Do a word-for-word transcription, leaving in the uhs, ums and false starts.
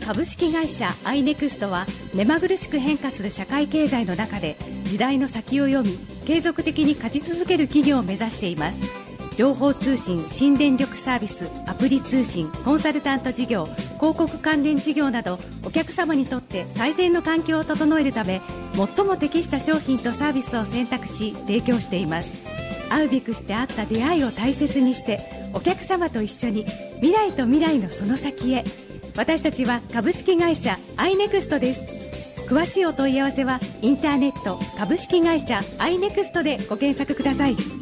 株式会社アイネクストは目まぐるしく変化する社会経済の中で時代の先を読み継続的に勝ち続ける企業を目指しています。情報通信、新電力サービス、アプリ通信、コンサルタント事業、広告関連事業などお客様にとって最善の環境を整えるため最も適した商品とサービスを選択し提供しています。会うべくして会った出会いを大切にしてお客様と一緒に未来と未来のその先へ。私たちは株式会社アイネクストです。詳しいお問い合わせはインターネット株式会社アイネクストでご検索ください。